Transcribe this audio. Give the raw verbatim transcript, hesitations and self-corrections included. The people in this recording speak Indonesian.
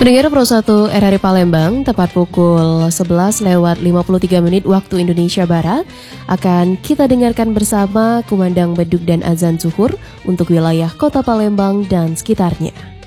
Pendengar Pro satu R R I Palembang, tepat pukul sebelas lewat lima puluh tiga menit waktu Indonesia Barat, akan kita dengarkan bersama kumandang beduk dan azan zuhur untuk wilayah Kota Palembang dan sekitarnya.